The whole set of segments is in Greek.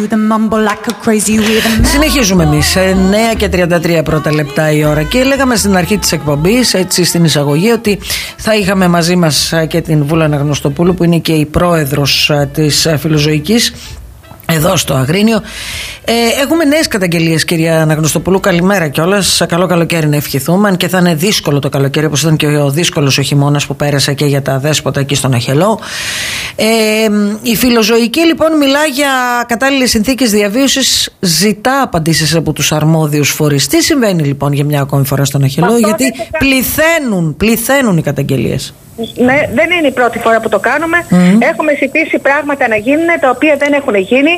Συνεχίζουμε εμείς 9 και 33 πρώτα λεπτά η ώρα. Και λέγαμε στην αρχή της εκπομπής, έτσι στην εισαγωγή, ότι θα είχαμε μαζί μας και την Βούλα Αναγνωστοπούλου, που είναι και η πρόεδρος της Φιλοζωικής εδώ στο Αγρίνιο. Έχουμε νέες καταγγελίες, κυρία Αναγνωστοπούλου. Καλημέρα κιόλας. Καλό καλοκαίρι να ευχηθούμε. Αν και θα είναι δύσκολο το καλοκαίρι, όπως ήταν και ο δύσκολος ο χειμώνας που πέρασε και για τα δέσποτα εκεί στον Αχελό. Η Φιλοζωική λοιπόν μιλά για κατάλληλες συνθήκες διαβίωσης, ζητά απαντήσεις από τους αρμόδιους φορείς. Τι συμβαίνει λοιπόν για μια ακόμη φορά στον Αχελό, γιατί πληθαίνουν οι καταγγελίες? Ναι, δεν είναι η πρώτη φορά που το κάνουμε. Έχουμε ζητήσει πράγματα να γίνουν τα οποία δεν έχουν γίνει.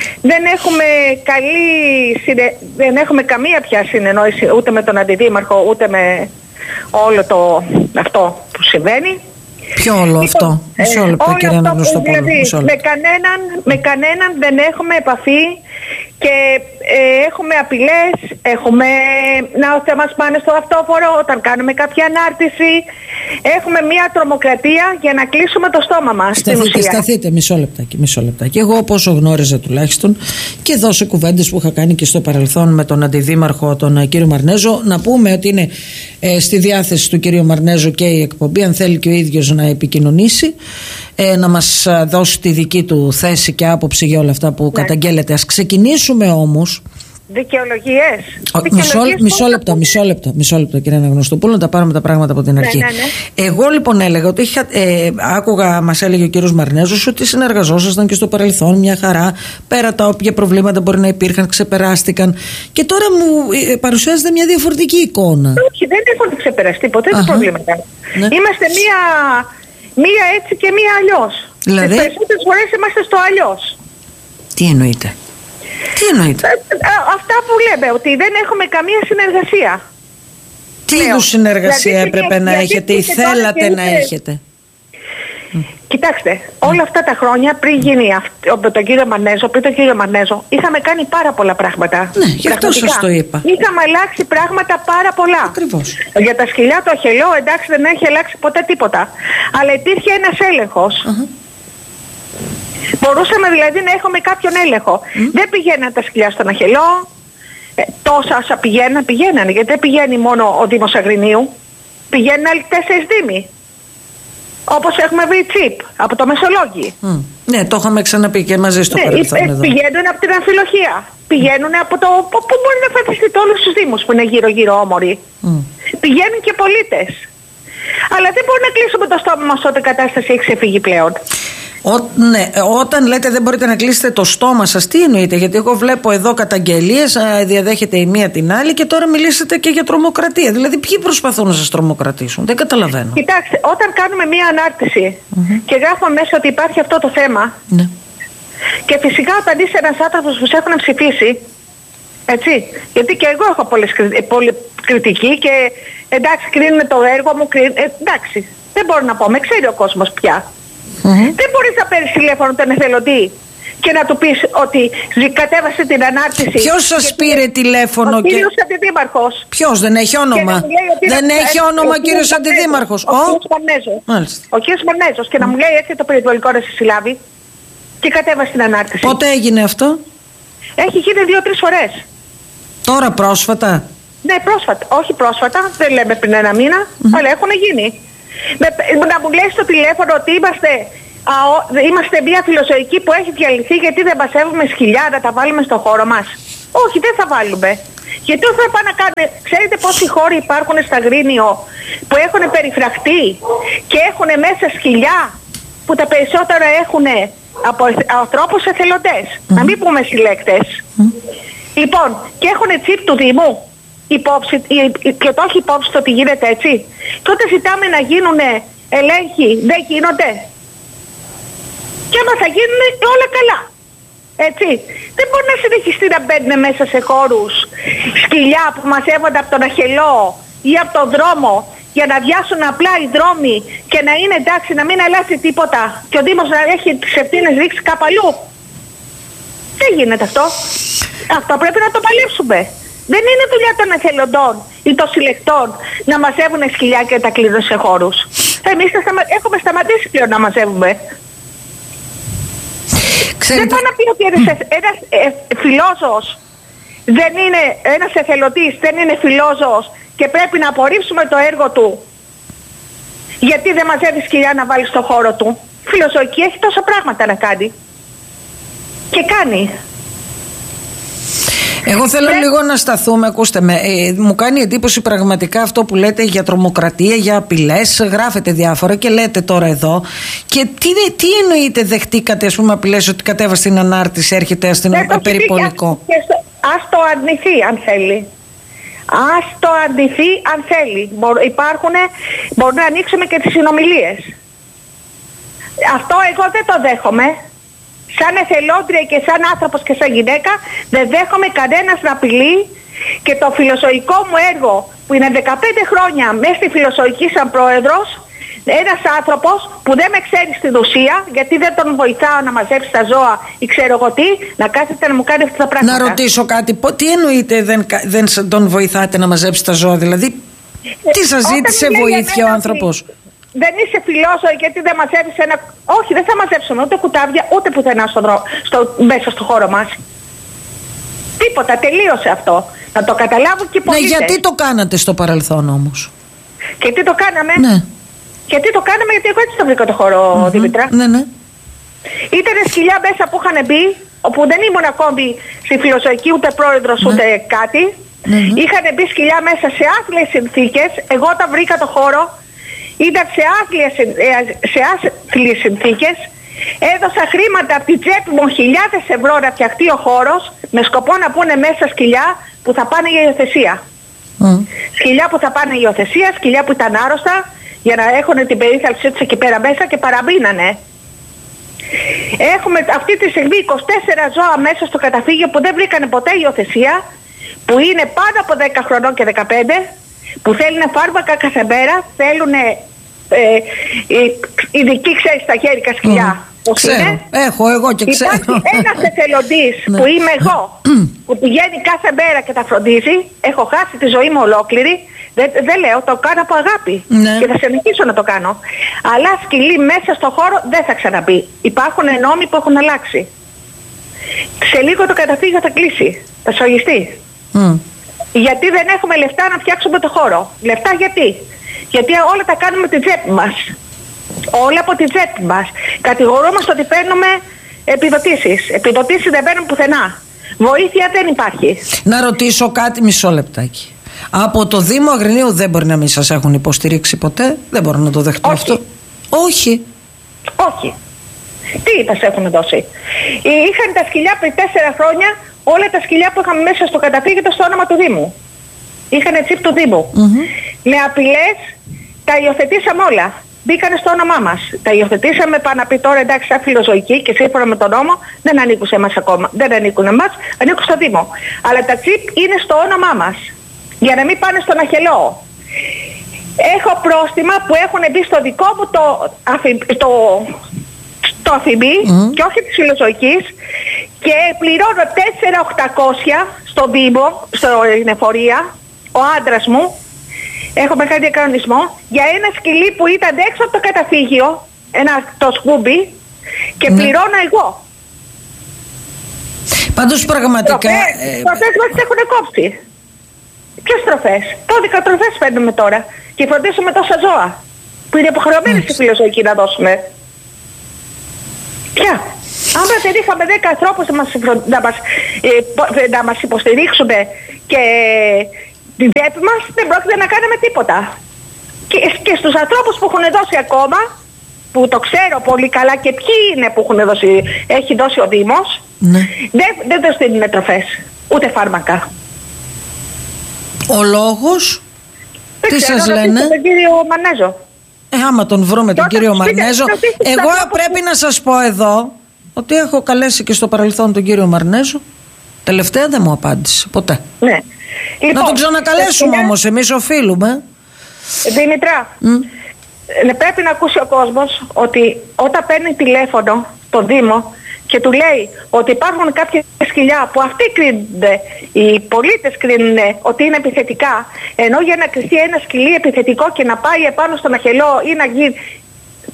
Δεν έχουμε καμία πια συνεννόηση ούτε με τον αντιδήμαρχο ούτε με όλο αυτό που συμβαίνει. Ποιο όλο αυτό? Μισό λεπτό, κυρία Αναγνωστοπούλου. Δηλαδή, με κανέναν δεν έχουμε επαφή και έχουμε απειλές, να μας πάνε στο αυτόφορο όταν κάνουμε κάποια ανάρτηση. Έχουμε μια τρομοκρατία για να κλείσουμε το στόμα μας. Σταθείτε μισό λεπτάκι. Εγώ, όπως γνώριζα τουλάχιστον, και εδώ σε κουβέντες που είχα κάνει και στο παρελθόν με τον αντιδήμαρχο, τον κύριο Μαρνέζο, να πούμε ότι είναι στη διάθεση του κύριου Μαρνέζο και η εκπομπή, αν θέλει και ο ίδιος να επικοινωνήσει, να μας δώσει τη δική του θέση και άποψη για όλα αυτά που καταγγέλλεται. Ας ξεκινήσουμε όμως. Δικαιολογίες. Μισό λεπτό, κυρία Αναγνωστοπούλου, να τα πάρουμε τα πράγματα από την αρχή. Ναι. Εγώ λοιπόν έλεγα ότι άκουγα, μας έλεγε ο κύριος Μαρνέζος, ότι συνεργαζόσασταν και στο παρελθόν μια χαρά, πέρα τα όποια προβλήματα μπορεί να υπήρχαν, ξεπεράστηκαν. Και τώρα μου παρουσιάζεται μια διαφορετική εικόνα. Όχι, δεν έχουν ξεπεραστεί ποτέ τα προβλήματα. Ναι. Είμαστε μία έτσι και μία αλλιώς. Δηλαδή? Τις περισσότερες φορές είμαστε στο αλλιώς. Τι εννοείται? Αυτά που λέμε, ότι δεν έχουμε καμία συνεργασία. Τι είδους συνεργασία έπρεπε να έχετε ή θέλατε να έχετε? Κοιτάξτε, όλα αυτά τα χρόνια πριν γίνει τον κύριο Μαρνέζο, είχαμε κάνει πάρα πολλά πράγματα. Ναι, γι' αυτό σας το είπα. Είχαμε αλλάξει πράγματα πάρα πολλά. Ακριβώς. Για τα σκυλιά το Αχελό, εντάξει, δεν έχει αλλάξει ποτέ τίποτα. Αλλά υπήρχε ένας έλεγχος. Μπορούσαμε δηλαδή να έχουμε κάποιον έλεγχο. Δεν πηγαίναν τα σκυλιά στον Αχελό. Τόσα όσα πηγαίνανε, γιατί δεν πηγαίνει μόνο ο Δήμος Αγρινίου. Πηγαίνουν άλλοι 4 δήμοι. Όπως έχουμε βρει τσίπ από το Μεσολόγγι. Ναι, το είχαμε ξαναπεί και μαζί στο παρελθόν εδώ. Πηγαίνουν από την Αμφιλοχία. Πηγαίνουν από το. Πού μπορεί να φανταστείτε όλους τους δήμους που είναι γύρω-γύρω όμοροι. Πηγαίνουν και πολίτες. Αλλά δεν μπορούμε να κλείσουμε το στόμα μας όταν η κατάσταση έχει ξεφύγει πλέον. Ναι, όταν λέτε δεν μπορείτε να κλείσετε το στόμα σας, τι εννοείτε? Γιατί εγώ βλέπω εδώ καταγγελίες, διαδέχεται η μία την άλλη, και τώρα μιλήσατε και για τρομοκρατία. Δηλαδή, ποιοι προσπαθούν να σας τρομοκρατήσουν? Δεν καταλαβαίνω. Κοιτάξτε, όταν κάνουμε μία ανάρτηση και γράφουμε μέσα ότι υπάρχει αυτό το θέμα, και φυσικά όταν είσαι ένας άνθρωπος που σε έχουν ψηφίσει, έτσι, γιατί και εγώ έχω πολλή κριτική και εντάξει, κρίνουν το έργο μου, εντάξει, δεν μπορώ να πω, με ξέρει ο κόσμος πια. Δεν μπορείς να παίρνεις τηλέφωνο τον εθελοντή και να του πεις ότι κατέβασε την ανάρτηση. Ποιος σας πήρε τηλέφωνο? Ο κύριος Αντιδήμαρχος. Ποιος? Δεν έχει όνομα? Δεν έχει όνομα κύριος Αντιδήμαρχος? Ο κύριος Μαρνέζος. Και να μου λέει έρχεται το περιβολικό να σε συλλάβει. Και κατέβασε την ανάρτηση. Πότε έγινε αυτό? Έχει γίνει 2-3 φορές. Τώρα πρόσφατα? Ναι, πρόσφατα. Όχι πρόσφατα, δεν λέμε πριν ένα μήνα, αλλά έχουν γίνει. Να μου λέει στο τηλέφωνο ότι είμαστε μια φιλοζωική που έχει διαλυθεί γιατί δεν μαζεύουμε σκυλιά να τα βάλουμε στο χώρο μας. Όχι, δεν θα βάλουμε. Γιατί θα πάνε να κάνουμε. Ξέρετε πόσοι χώροι υπάρχουν στα Αγρίνιο που έχουν περιφραχτεί και έχουν μέσα σκυλιά που τα περισσότερα έχουν από ανθρώπους εθελοντές. Να μην πούμε συλλέκτες. Λοιπόν, και έχουν τσίπ του Δήμου. Και το έχει υπόψη το ότι γίνεται έτσι. Τότε ζητάμε να γίνουν ελέγχοι, δεν γίνονται. Και άμα θα γίνουν όλα καλά. Έτσι. Δεν μπορεί να συνεχιστεί να μπαίνουν μέσα σε χώρους σκυλιά που μαζεύονται από τον Αχελό ή από τον δρόμο για να βιάσουν απλά οι δρόμοι και να είναι εντάξει, να μην αλλάξει τίποτα και ο Δήμος να έχει τις ευθύνες ρίξει κάπου αλλού. Δεν γίνεται αυτό. Αυτό πρέπει να το παλέψουμε. Δεν είναι δουλειά των εθελοντών ή των συλλεκτών να μαζεύουν σκυλιά και τα κλείνουν σε χώρους. Εμείς έχουμε σταματήσει πλέον να μαζεύουμε. Ξέρετε... Δεν πάει να πει ότι ένας φιλόζωος δεν είναι, ένας εθελοντής δεν είναι φιλόζωος και πρέπει να απορρίψουμε το έργο του γιατί δεν μαζεύει σκυλιά να βάλει στο χώρο του. Φιλοζωική έχει τόσα πράγματα να κάνει. Και κάνει. Εγώ θέλω λίγο να σταθούμε, ακούστε με, μου κάνει εντύπωση πραγματικά αυτό που λέτε για τρομοκρατία, για απειλές, γράφετε διάφορα και λέτε τώρα εδώ. Και τι εννοείτε δεχτήκατε, ας πούμε, απειλές ότι κατέβασε την ανάρτηση, έρχεται αστυνομικό περιπολικό? Ας το αρνηθεί αν θέλει. Ας το αρνηθεί αν θέλει. Μπορούν να ανοίξουμε και τις συνομιλίες. Αυτό εγώ δεν το δέχομαι. Σαν εθελόντρια και σαν άνθρωπος και σαν γυναίκα δεν δέχομαι κανένας να απειλεί και το φιλοζωικό μου έργο που είναι 15 χρόνια μέσα στη φιλοζωική σαν πρόεδρος, ένας άνθρωπος που δεν με ξέρει στην ουσία γιατί δεν τον βοηθάω να μαζέψει τα ζώα ή ξέρω εγώ τι, να κάθεται να μου κάνει αυτά τα πράγματα. Να ρωτήσω κάτι, τι εννοείτε δεν τον βοηθάτε να μαζέψει τα ζώα, δηλαδή τι σας ζήτησε βοήθεια ο άνθρωπος? Δεν είσαι φιλόζωη γιατί δεν μαζεύεις ένα... Όχι, δεν θα μαζέψουμε ούτε κουτάβια ούτε πουθενά μέσα στο χώρο μας. Τίποτα, τελείωσε αυτό. Να το καταλάβουν και οι πολίτες. Ναι, γιατί το κάνατε στο παρελθόν όμως? Και τι το κάναμε? Ναι. Γιατί το κάναμε, γιατί εγώ έτσι το βρήκα το χώρο, Δήμητρα. Ναι, ναι. Ήταν σκυλιά μέσα που είχαν μπει, όπου δεν ήμουν ακόμη στη φιλοζωική ούτε πρόεδρος ούτε κάτι. Είχαν μπει σκυλιά μέσα σε άθλιες συνθήκες. Εγώ όταν βρήκα το χώρο ήταν σε άθλιες συνθήκες. Έδωσα χρήματα από την τσέπη μου, χιλιάδες ευρώ να φτιαχτεί ο χώρος με σκοπό να πούνε μέσα σκυλιά που θα πάνε για υιοθεσία. Σκυλιά που θα πάνε για υιοθεσία, σκυλιά που ήταν άρρωστα για να έχουν την περίθαλψή τους εκεί πέρα μέσα και παραμείνανε. Έχουμε αυτή τη στιγμή 24 ζώα μέσα στο καταφύγιο που δεν βρήκανε ποτέ υιοθεσία, που είναι πάνω από 10 χρονών και 15, που θέλουν φάρμακα κάθε μέρα, θέλουν ειδική, ξέρεις, στα χέρια σκυλιά. Ξέρω, έχω εγώ και ξέρω. Υπάρχει ένας εθελοντής που είμαι εγώ, που πηγαίνει κάθε μέρα και τα φροντίζει. Έχω χάσει τη ζωή μου ολόκληρη. Δεν λέω, το κάνω από αγάπη. Και θα συνεχίσω να το κάνω. Αλλά σκυλί μέσα στο χώρο δεν θα ξαναμπεί. Υπάρχουν νόμοι που έχουν αλλάξει. Σε λίγο το καταφύγιο θα κλείσει. Θα σφαγιστεί. Γιατί δεν έχουμε λεφτά να φτιάξουμε το χώρο. Λεφτά γιατί? Γιατί όλα τα κάνουμε την τσέπη μας. Όλα από την τσέπη μας. Κατηγορούμαστε ότι παίρνουμε επιδοτήσεις. Επιδοτήσεις δεν παίρνουν πουθενά. Βοήθεια δεν υπάρχει. Να ρωτήσω κάτι, μισό λεπτάκι. Από το Δήμο Αγρινίου δεν μπορεί να μην σας έχουν υποστηρίξει ποτέ? Δεν μπορώ να το δεχτώ. Όχι. Αυτό. Όχι. Όχι. Τι θα σε έχουν δώσει? Είχαν τα σκυλιά πριν 4 χρόνια, όλα τα σκυλιά που είχαμε μέσα στο καταφύγιο στο όνομα του Δήμου. Είχαν τσίπ του Δήμου. Με απειλές τα υιοθετήσαμε όλα. Μπήκανε στο όνομά μας. Τα υιοθετήσαμε πάνω από τώρα, εντάξει, σαν φιλοζωική και σύμφωνα με τον νόμο δεν ανήκουν σε εμάς ακόμα. Δεν ανήκουν εμάς, ανήκουν στο Δήμο. Αλλά τα τσίπ είναι στο όνομά μας. Για να μην πάνε στον Αχελό. Έχω πρόστιμα που έχουν μπει στο δικό μου το αφημί και όχι της φιλοζωικής και πληρώνω 4.800 στο Δήμο, στην εφορία, ο άντρας μου. Έχουμε κάνει διακανονισμό για ένα σκυλί που ήταν έξω από το καταφύγιο, το σκούμπι, και πληρώνω εγώ. Πάντως πραγματικά... Τροφές μας έχουν κόψει. Ποιες τροφές? 12 τροφές παίρνουμε τώρα και φροντίσουμε τόσα ζώα που είναι υποχρεωμένοι στη φιλοζωική να δώσουμε. Ποια? Άμα δεν είχαμε 10 ανθρώπους να μας υποστηρίξουμε και την τσέπη μας, δεν πρόκειται να κάνουμε τίποτα. Και στους ανθρώπους που έχουν δώσει ακόμα, που το ξέρω πολύ καλά και ποιοι είναι που έχει δώσει ο Δήμος, δεν τους δίνουν τροφές, ούτε φάρμακα. Ο λόγος, τι σας λένε? Τον κύριο Μαρνέζο. Άμα τον βρούμε τον κύριο Μαρνέζο. Εγώ πρέπει να σας πω εδώ ότι έχω καλέσει και στο παρελθόν τον κύριο Μαρνέζο. Τελευταία δεν μου απάντησε ποτέ. Ναι. Λοιπόν, να τον ξανακαλέσουμε όμως, εμείς οφείλουμε. Δήμητρα, πρέπει να ακούσει ο κόσμος ότι όταν παίρνει τηλέφωνο το Δήμο και του λέει ότι υπάρχουν κάποια σκυλιά που αυτοί κρίνονται, οι πολίτες κρίνουν ότι είναι επιθετικά, ενώ για να κριθεί ένα σκυλί επιθετικό και να πάει επάνω στον Αχελό ή να γίνει,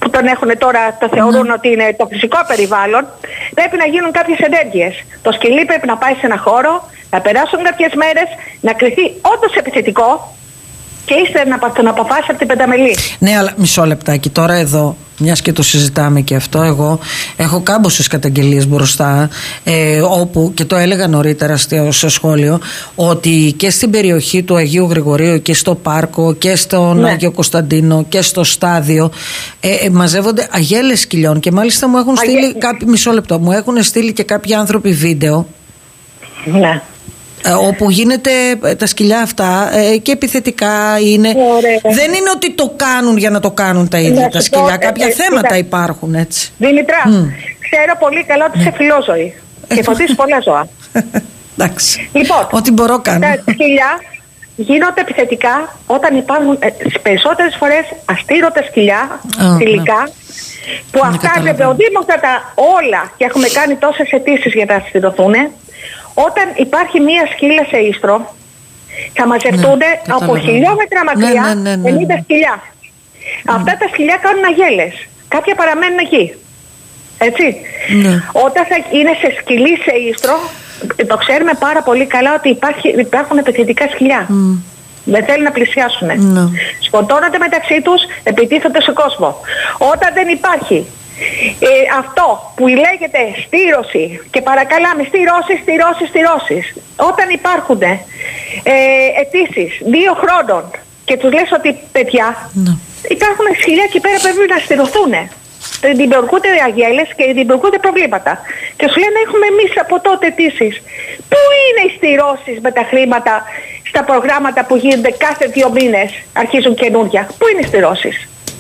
που τον έχουν τώρα, το θεωρούν ότι είναι το φυσικό περιβάλλον, πρέπει να γίνουν κάποιες ενέργειες. Το σκυλί πρέπει να πάει σε ένα χώρο, να περάσουν κάποιες μέρες, να κριθεί όντως επιθετικό και ύστερα να τον αποφάσει από την πενταμελή. Ναι, αλλά μισό λεπτάκι. Τώρα εδώ, μιας και το συζητάμε και αυτό, εγώ έχω κάμποσες καταγγελίες μπροστά, όπου, και το έλεγα νωρίτερα στο σχόλιο, ότι και στην περιοχή του Αγίου Γρηγορίου και στο πάρκο και στον Άγιο Κωνσταντίνο και στο στάδιο μαζεύονται αγέλες σκυλιών, και μάλιστα μου έχουν στείλει μισό λεπτό, μου έχουν στείλει και κάποιοι άνθρωποι βίντεο. Ναι. Όπου γίνεται τα σκυλιά αυτά και επιθετικά είναι. Δεν είναι ότι το κάνουν για να το κάνουν τα ίδια τα σκυλιά. Κάποια θέματα υπάρχουν, έτσι. Δήμητρα, ξέρω πολύ καλά ότι είσαι φιλόζωη και φωτίζεις πολλά ζώα. Εντάξει. Λοιπόν, ό,τι μπορώ κάνω. Τα σκυλιά γίνονται επιθετικά όταν υπάρχουν τις περισσότερες φορές αστήρωτα σκυλιά, θηλυκά, που αυτά ο Δήμος θα τα όλα, και έχουμε κάνει τόσες αιτήσεις για να αστηρωθούν. Όταν υπάρχει μία σκύλα σε ίστρο, θα μαζευτούν από χιλιόμετρα μακριά 50 σκυλιά. Αυτά τα σκυλιά κάνουν αγέλες. Κάποια παραμένουν εκεί. Έτσι. Όταν θα είναι σε σκυλί σε ίστρο, το ξέρουμε πάρα πολύ καλά ότι υπάρχουν επιθετικά σκυλιά. Δεν θέλουν να πλησιάσουν. Σκοτώνονται μεταξύ τους, επιτίθονται σε κόσμο. Όταν δεν υπάρχει αυτό που λέγεται στήρωση, και παρακαλάμε στηρώσεις, όταν υπάρχουν αιτήσεις 2 χρόνων και τους λες ότι παιδιά υπάρχουν σκυλιά εκεί πέρα πρέπει να στηρωθούν, δημιουργούνται αγέλες και δημιουργούνται προβλήματα, και σου λένε έχουμε εμείς από τότε αιτήσεις. Πού είναι οι στηρώσεις με τα χρήματα στα προγράμματα που γίνονται κάθε 2 μήνες, αρχίζουν καινούργια? Πού είναι οι στηρώσεις?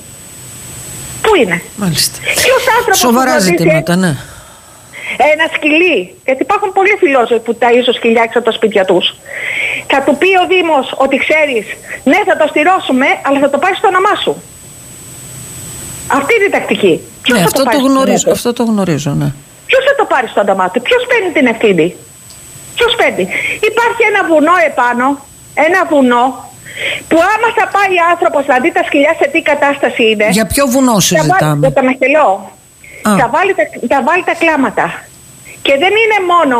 Πού είναι? Μάλιστα. Σοβαρά ζητήματα, ναι. Ένα σκυλί, γιατί υπάρχουν πολλοί φιλόζωοι που ταΐζουν σκυλιά έξω από τα σπίτια τους. Θα του πει ο Δήμος ότι ξέρεις, ναι θα το στηρώσουμε, αλλά θα το πάρεις στο όνομά σου. Αυτή είναι η τακτική. Ναι, αυτό το γνωρίζω, ναι. Ποιος θα το πάρει στο όνομά του? Ποιος παίρνει την ευθύνη? Ποιος παίρνει? Υπάρχει ένα βουνό επάνω, ένα βουνό, που άμα θα πάει άνθρωπος να δει τα σκυλιά σε τι κατάσταση είναι. Για ποιο βουνό συζητάμε? Για το Μαχελό. Θα βάλει τα κλάματα. Και δεν είναι μόνο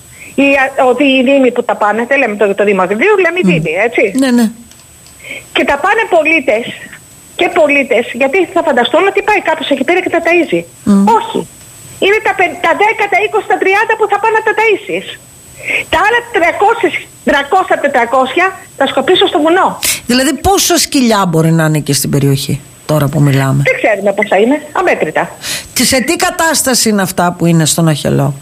οι δήμοι που τα πάνε, δεν λέμε το Δήμο Αγριδίου, λέμε οι δήμοι, έτσι. Ναι. Και τα πάνε πολίτες, γιατί θα φανταστούν ότι πάει κάποιος εκεί πέρα και τα ταΐζει. Όχι. Είναι τα 10, τα 20, τα 30 που θα πάνε να τα ταΐσεις. Τα άλλα 300-400 θα σκοπίσω στο βουνό. Δηλαδή πόσα σκυλιά μπορεί να είναι και στην περιοχή τώρα που μιλάμε? Δεν ξέρουμε πόσα είναι, αμέτρητα. Σε τι κατάσταση είναι αυτά που είναι στον Αχελό?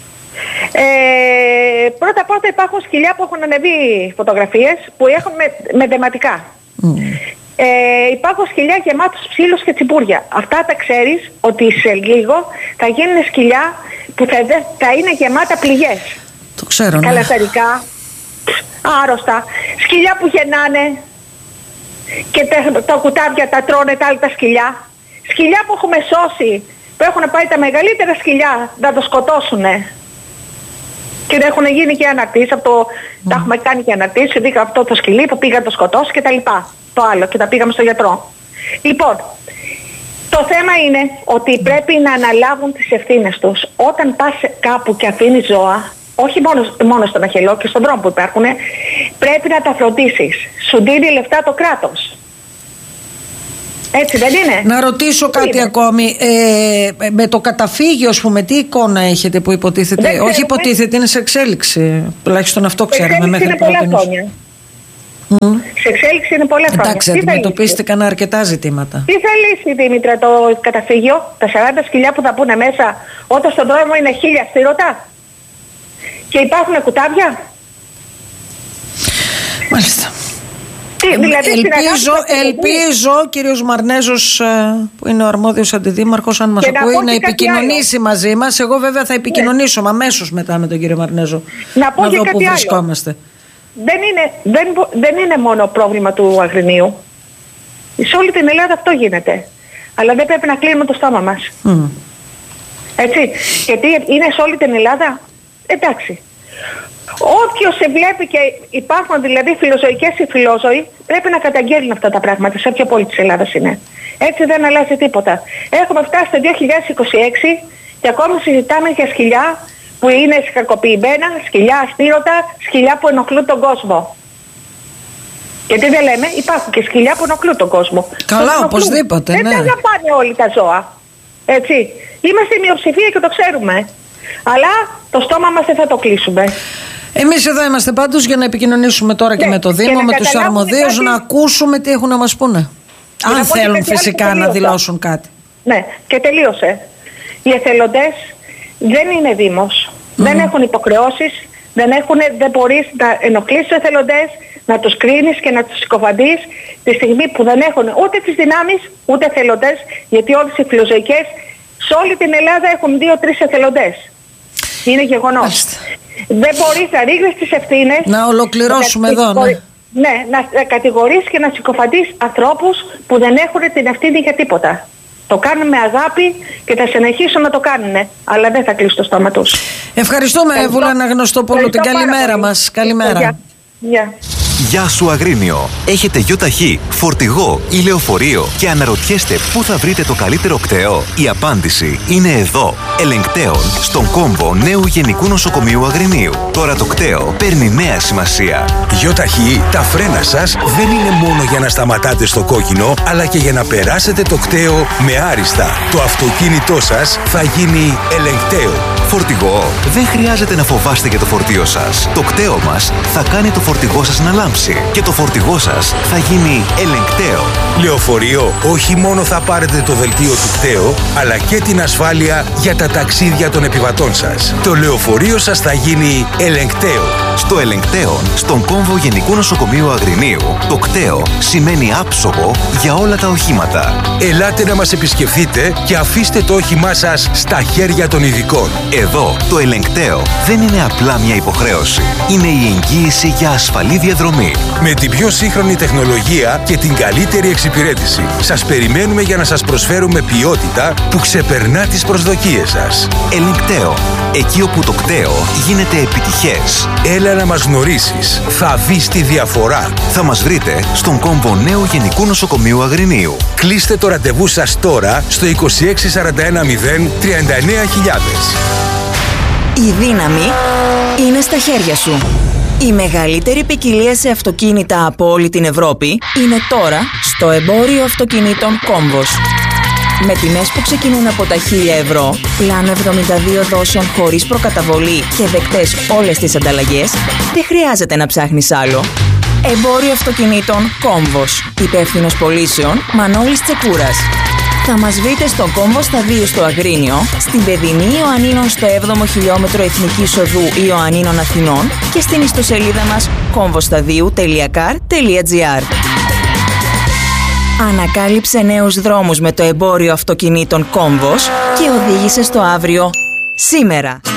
Πρώτα απ' όλα υπάρχουν σκυλιά που έχουν ανεβεί φωτογραφίες που έχουν με δεματικά. Υπάρχουν σκυλιά γεμάτους ψήλους και τσιμπούρια. Αυτά τα ξέρεις ότι σε λίγο θα γίνουν σκυλιά που θα είναι γεμάτα πληγές. Το ξέρω, ναι. Καλαθαρικά, άρρωστα, σκυλιά που γεννάνε και τα κουτάβια τα τρώνε τα άλλα τα σκυλιά. Σκυλιά που έχουμε σώσει, που έχουν πάει τα μεγαλύτερα σκυλιά να το σκοτώσουνε. Και έχουν γίνει και αναρτήσεις, τα έχουμε κάνει και αναρτήσεις, δείχνω αυτό το σκυλί που πήγα να το σκοτώσει και τα λοιπά. Το άλλο, και τα πήγαμε στο γιατρό. Λοιπόν, το θέμα είναι ότι πρέπει να αναλάβουν τις ευθύνες τους. Όταν πας κάπου και αφήνεις ζώα, όχι μόνο στον Αχελό και στον δρόμο που υπάρχουν, πρέπει να τα φροντίσεις. Σου δίνει λεφτά το κράτος. Έτσι δεν είναι? Να ρωτήσω κάτι ακόμη. Με το καταφύγιο, ας πούμε, τι εικόνα έχετε που υποτίθεται? Όχι υποτίθεται, είναι σε εξέλιξη. Τουλάχιστον αυτό ξέρουμε μέχρι τώρα. Σε εξέλιξη είναι πολλά χρόνια. Εντάξει, αντιμετωπίστηκαν αρκετά ζητήματα. Τι θα λύσει, Δήμητρα, το καταφύγιο? Τα 40 σκυλιά που θα μπουν μέσα, όταν στον δρόμο είναι 1000 στήρωτα και υπάρχουν κουτάβια. Μάλιστα. Δηλαδή, ελπίζω ο κύριος Μαρνέζος, που είναι ο αρμόδιος αντιδήμαρχος, αν μας ακούει, να επικοινωνήσει μαζί μας. Εγώ βέβαια θα επικοινωνήσω αμέσως μετά με τον κύριο Μαρνέζο, να δω πού βρισκόμαστε. Δεν είναι μόνο πρόβλημα του Αγρινίου. Σε όλη την Ελλάδα αυτό γίνεται. Αλλά δεν πρέπει να κλείνουμε το στόμα μας. Έτσι. Γιατί είναι σε όλη την Ελλάδα. Εντάξει. Όποιος σε βλέπει και υπάρχουν δηλαδή φιλοζωικές ή φιλόζωοι, πρέπει να καταγγέλνουν αυτά τα πράγματα σε όποια πόλη της Ελλάδας είναι. Έτσι δεν αλλάζει τίποτα. Έχουμε φτάσει το 2026 και ακόμα συζητάμε για σκυλιά που είναι κακοποιημένα, σκυλιά αστήρωτα, σκυλιά που ενοχλούν τον κόσμο. Γιατί δεν λέμε, υπάρχουν και σκυλιά που ενοχλούν τον κόσμο. Καλά, οπωσδήποτε. Δεν τα αγαπάνε όλοι τα ζώα. Έτσι. Είμαστε η μειοψηφία και το ξέρουμε. Αλλά το στόμα μας δεν θα το κλείσουμε. Εμείς εδώ είμαστε πάντως για να επικοινωνήσουμε τώρα και με το Δήμο, με τους αρμοδίους, να ακούσουμε τι έχουν να μας πούνε. Αν θέλουν φυσικά να δηλώσουν κάτι. Ναι, και τελείωσε. Οι εθελοντές δεν είναι Δήμος. Δεν έχουν υποχρεώσεις, δεν μπορείς να ενοχλήσεις τους εθελοντές, να τους κρίνεις και να τους συκοφαντείς τη στιγμή που δεν έχουν ούτε τις δυνάμεις, ούτε εθελοντές, γιατί όλες οι φιλοζωικές σε όλη την Ελλάδα έχουν 2-3 εθελοντές. Είναι γεγονός. Δεν μπορείς να ρίχνεις τις ευθύνες. Να ολοκληρώσουμε εδώ, ναι. Ναι, να κατηγορείς και να συκοφαντείς ανθρώπους που δεν έχουν την ευθύνη για τίποτα. Το κάνουν με αγάπη και θα συνεχίσουν να το κάνουν. Αλλά δεν θα κλείσει το στόμα τους. Ευχαριστούμε, Βούλανα Γνωστοπούλου. Την καλημέρα μας. Καλημέρα. Γεια σου Αγρίνιο. Έχετε ΙΟΤΑΧΗ, φορτηγό ή λεωφορείο και αναρωτιέστε πού θα βρείτε το καλύτερο κτέο? Η απάντηση είναι εδώ. Ελεγκτέων, στον κόμβο νέου Γενικού Νοσοκομείου Αγρινίου. Τώρα το κτέο παίρνει νέα σημασία. ΙΟΤΑΧΗ, τα φρένα σας δεν είναι μόνο για να σταματάτε στο κόκκινο, αλλά και για να περάσετε το κτέο με άριστα. Το αυτοκίνητό σας θα γίνει ελεγκτέο. Φορτηγό, δεν χρειάζεται να φοβάστε για το φορτίο σας. Το κτέο μας θα κάνει το φορτηγό σας να λάμψει και το φορτηγό σας θα γίνει ελεγκτέο. Λεωφορείο, όχι μόνο θα πάρετε το δελτίο του κτέο, αλλά και την ασφάλεια για τα ταξίδια των επιβατών σας. Το λεωφορείο σας θα γίνει ελεγκτέο. Στο ελεγκτέο, στον κόμβο Γενικού Νοσοκομείου Αγρινίου, το κτέο σημαίνει άψογο για όλα τα οχήματα. Ελάτε να μας επισκεφθείτε και αφήστε το όχημά σας στα χέρια των ειδικών. Εδώ, το ελεγκτέο δεν είναι απλά μια υποχρέωση. Είναι η εγγύηση για ασφαλή διαδρομή. Με την πιο σύγχρονη τεχνολογία και την καλύτερη εξυπηρέτηση. Σας περιμένουμε για να σας προσφέρουμε ποιότητα που ξεπερνά τις προσδοκίες σας. Ελεγκτέο. Εκεί όπου το κτέο γίνεται επιτυχές. Έλα να μας γνωρίσεις. Θα δεις τη διαφορά. Θα μας βρείτε στον κόμβο νέου Γενικού Νοσοκομείου Αγρινίου. Κλείστε το ραντεβού σας τώρα στο 26410 39000. Η δύναμη είναι στα χέρια σου. Η μεγαλύτερη ποικιλία σε αυτοκίνητα από όλη την Ευρώπη είναι τώρα στο εμπόριο αυτοκινήτων Κόμβος. Με τιμές που ξεκινούν από τα 1.000 ευρώ, πλάνο 72 δόσεων χωρίς προκαταβολή και δεκτές όλες τις ανταλλαγές, δεν χρειάζεται να ψάχνεις άλλο. Εμπόριο αυτοκινήτων Κόμβος. Υπεύθυνος πωλήσεων Μανώλης Τσεκούρας. Θα μας βρείτε στο Κόμβο Σταδίου στο Αγρίνιο, στην Παιδινή Ιωαννίνων στο 7ο χιλιόμετρο Εθνικής Οδού Ιωαννίνων Αθηνών και στην ιστοσελίδα μας komvostadiu.car.gr. Ανακάλυψε νέους δρόμους με το εμπόριο αυτοκινήτων Κόμβος και οδήγησε στο αύριο σήμερα.